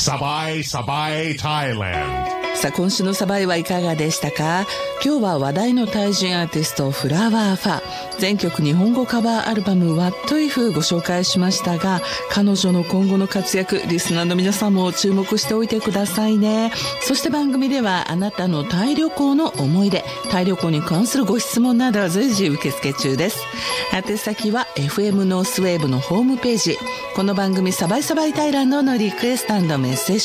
サバイサバイタイランド。 さあ今週のサバイはいかがでしたか？今日は話題のタイ人アーティストフラワーファ全曲日本語カバーアルバム What If ご紹介しましたが、彼女の今後の活躍リスナーの皆さんも注目しておいてくださいね。そして番組ではあなたのタイ旅行の思い出、タイ旅行に関するご質問など随時受付中です。宛先は FM ノースウェーブのホームページ、この番組サバイサバイタイランドのリクエスト&メッセージ